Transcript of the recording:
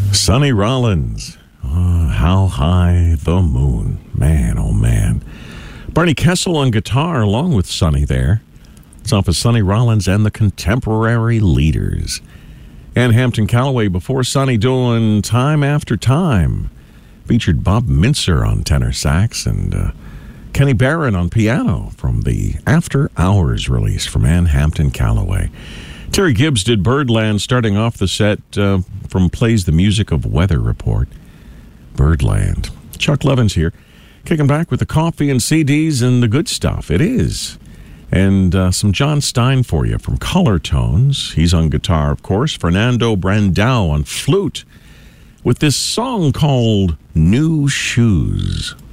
Sonny Rollins, How High the Moon. Man, oh man. Barney Kessel on guitar along with Sonny there. It's off of Sonny Rollins and the Contemporary Leaders. And Hampton Callaway before Sonny doing Time After Time. Featured Bob Mincer on tenor sax and Kenny Barron on piano from the After Hours release from Ann Hampton Callaway. Terry Gibbs did Birdland, starting off the set from Plays the Music of Weather Report. Birdland. Chuck Levins here, kicking back with the coffee and CDs and the good stuff. It is. And some John Stein for you from Color Tones. He's on guitar, of course. Fernando Brandao on flute with this song called New Shoes.